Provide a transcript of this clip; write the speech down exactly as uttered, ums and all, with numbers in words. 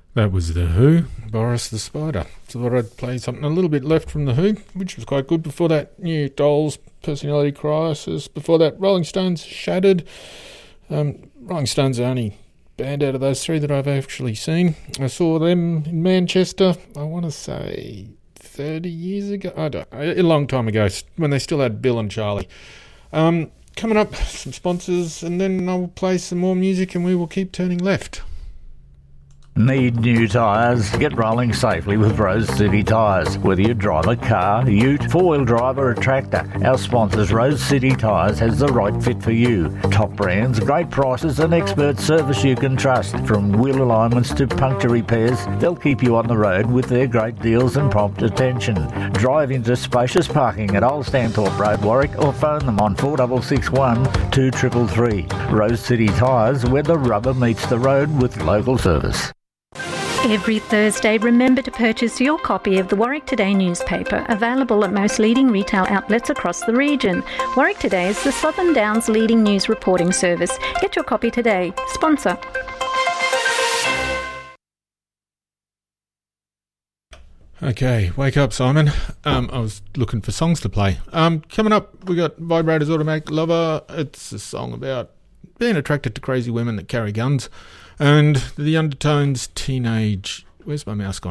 That was The Who, Boris the Spider. So I thought I'd play something a little bit left from The Who, which was quite good. Before that, New Dolls, Personality Crisis. Before that, Rolling Stones, Shattered. Um, Rolling Stones are the only band out of those three that I've actually seen. I saw them in Manchester, I want to say thirty years ago. I don't know, a long time ago, when they still had Bill and Charlie. Um, coming up, some sponsors, and then I'll play some more music and we will keep turning left. Need new tyres? Get rolling safely with Rose City Tyres. Whether you drive a car, ute, four-wheel drive or a tractor, our sponsors Rose City Tyres has the right fit for you. Top brands, great prices and expert service you can trust. From wheel alignments to puncture repairs, they'll keep you on the road with their great deals and prompt attention. Drive into spacious parking at Old Stanthorpe Road, Warwick, or phone them on four six six one, two three three three. Rose City Tyres, where the rubber meets the road with local service. Every Thursday, remember to purchase your copy of the Warwick Today newspaper, available at most leading retail outlets across the region. Warwick Today is the Southern Downs' leading news reporting service. Get your copy today. Sponsor. Okay, wake up, Simon. Um, I was looking for songs to play. Um, coming up, we got Vibrators Automatic Lover. It's a song about being attracted to crazy women that carry guns. And the Undertones Teenage... Where's my mouse gone?